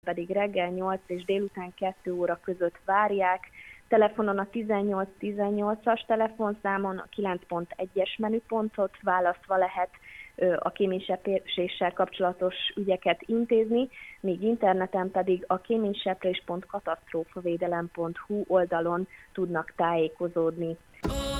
pedig reggel 8 és délután 2 óra között várják. Telefonon a 1818-as telefonszámon a 9.1-es menüpontot választva lehet a kéménysepréssel kapcsolatos ügyeket intézni, míg interneten pedig a kéményseprés.katasztrófavédelem.hu oldalon tudnak tájékozódni.